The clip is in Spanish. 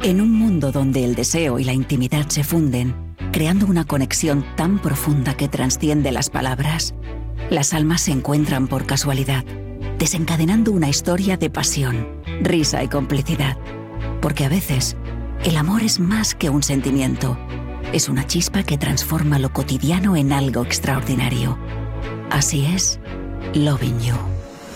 En un mundo donde el deseo y la intimidad se funden, creando una conexión tan profunda que trasciende las palabras, las almas se encuentran por casualidad, desencadenando una historia de pasión, risa y complicidad. Porque a veces, el amor es más que un sentimiento. Es una chispa que transforma lo cotidiano en algo extraordinario. Así es, Loving You.